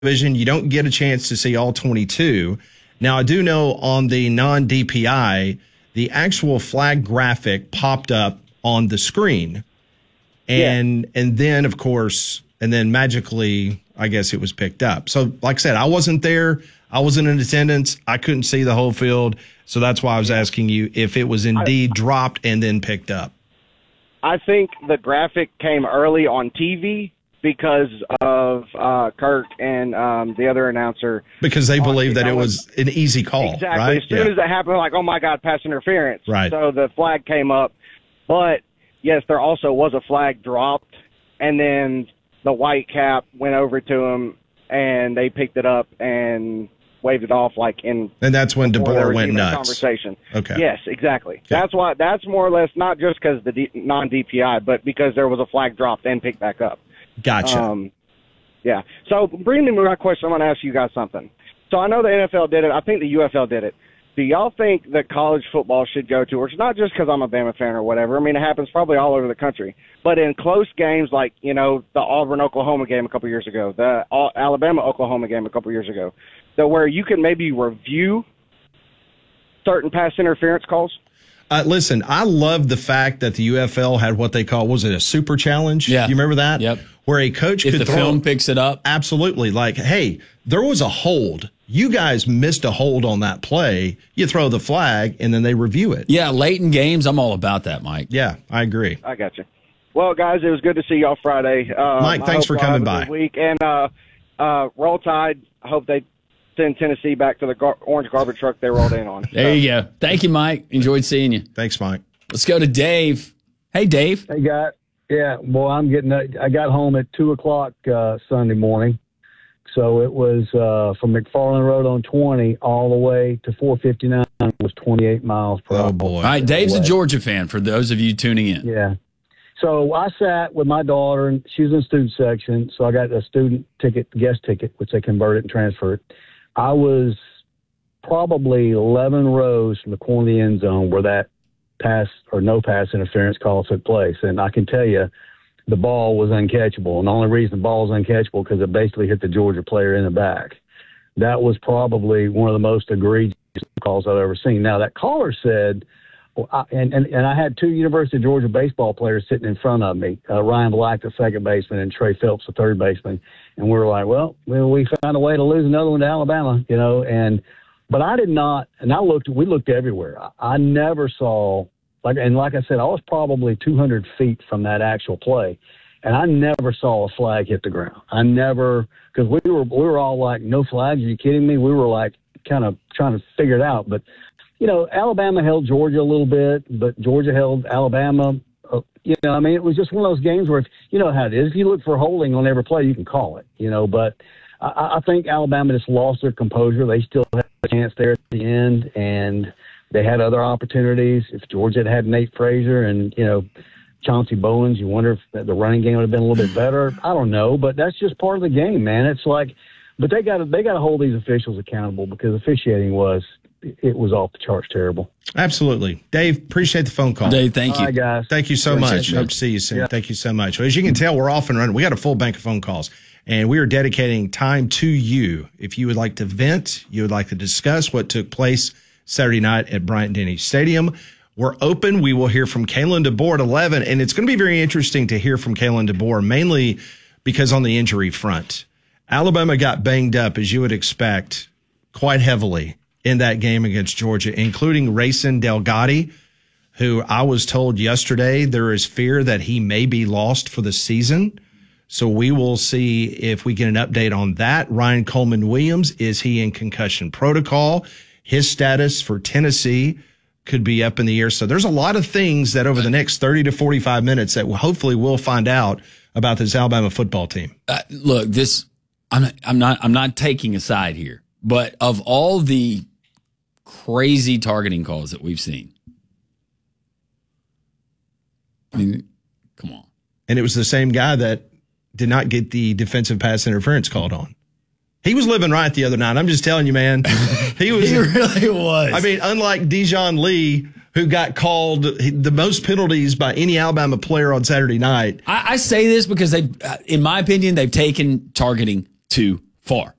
television, you don't get a chance to see all 22. Now, I do know on the non-DPI, the actual flag graphic popped up on the screen. And then, of course, and then magically, I guess it was picked up. So, like I said, I wasn't there. I wasn't in attendance. I couldn't see the whole field. So that's why I was asking you if it was indeed dropped and then picked up. I think the graphic came early on TV because of Kirk and the other announcer. Because they believed that it was an easy call, exactly. right? As soon as it happened, like, oh, my God, pass interference. Right. So the flag came up. But, yes, there also was a flag dropped, and then the white cap went over to him, and they picked it up and waved it off like in. And that's when DeBoer went nuts. Conversation. Okay. Yes, exactly. Okay. That's why. That's more or less not just because the non-DPI, but because there was a flag dropped and picked back up. Gotcha. Yeah. So bringing me my question, I'm going to ask you guys something. So I know the NFL did it. I think the UFL did it. Do y'all think that college football should go to, or it's not just because I'm a Bama fan or whatever. I mean, it happens probably all over the country. But in close games like, you know, the Auburn-Oklahoma game a couple years ago, the Alabama-Oklahoma game a couple years ago, so where you can maybe review certain pass interference calls? Listen, I love the fact that the UFL had what they call, was it a super challenge? Yeah. You remember that? Yep. Where a coach if could the throw. film picks it up. Absolutely. Like, hey, there was a hold. You guys missed a hold on that play. You throw the flag, and then they review it. Yeah, late in games, I'm all about that, Mike. Yeah, I agree. I got you. Well, guys, it was good to see y'all Friday. Mike, thanks for coming by. Good week. And Roll Tide, I hope they send Tennessee back to the orange garbage truck they rolled in on. There you go. Thank you, Mike. Enjoyed seeing you. Thanks, Mike. Let's go to Dave. Hey, Dave. Hey, guys. Yeah, well, I got home at 2 o'clock Sunday morning. So it was from McFarland Road on 20 all the way to 459 was 28 miles per hour. Oh, boy. All right, Dave's a Georgia fan for those of you tuning in. Yeah. So I sat with my daughter, and she was in the student section, so I got a student ticket, guest ticket, which they converted and transferred. I was probably 11 rows from the corner of the end zone where that pass or no pass interference call took place. And I can tell you, the ball was uncatchable. And the only reason the ball was uncatchable because it basically hit the Georgia player in the back. That was probably one of the most egregious calls I've ever seen. Now, that caller said, and I had two University of Georgia baseball players sitting in front of me, Ryan Black, the second baseman, and Trey Phelps, the third baseman. And we were like, well, we found a way to lose another one to Alabama, you know. But I did not, and we looked everywhere. I never saw, like I said, I was probably 200 feet from that actual play, and I never saw a flag hit the ground. I never, because we were all like, no flags, are you kidding me? We were like kind of trying to figure it out. But, you know, Alabama held Georgia a little bit, but Georgia held Alabama. You know, I mean, it was just one of those games where, you know how it is. If you look for holding on every play, you can call it, you know. But I think Alabama just lost their composure. They still had a chance there at the end, and they had other opportunities. If Georgia had Nate Frazier and, you know, Chauncey Bowens, you wonder if the running game would have been a little bit better. I don't know, but that's just part of the game, man. It's like, but they got to hold these officials accountable because officiating was off the charts terrible. Absolutely. Dave, appreciate the phone call. Dave, thank you. Hi, guys. Thank you so much. Hope to see you soon. Yeah. Thank you so much. Well, as you can tell, we're off and running. We got a full bank of phone calls, and we are dedicating time to you. If you would like to vent, you would like to discuss what took place Saturday night at Bryant-Denny Stadium, we're open. We will hear from Kalen DeBoer at 11, and it's going to be very interesting to hear from Kalen DeBoer, mainly because on the injury front, Alabama got banged up, as you would expect, quite heavily in that game against Georgia, including Rayson Delgatti, who I was told yesterday there is fear that he may be lost for the season. So we will see if we get an update on that. Ryan Coleman Williams, is he in concussion protocol? His status for Tennessee could be up in the air. So there's a lot of things that over the next 30 to 45 minutes that hopefully we'll find out about this Alabama football team. Look, I'm not taking a side here, but of all the crazy targeting calls that we've seen, I mean, come on. And it was the same guy that did not get the defensive pass interference called on. He was living right the other night. I'm just telling you, man. He was. He really was. I mean, unlike Dijon Lee, who got called the most penalties by any Alabama player on Saturday night. I say this because in my opinion, they've taken targeting too Far.